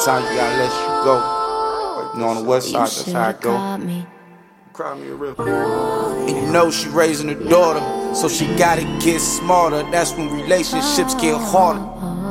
sometimes you gotta let you go. You know, on the west side, that's how I go. Cry me a river. And you know she raising a daughter, so she gotta get smarter. That's when relationships get harder.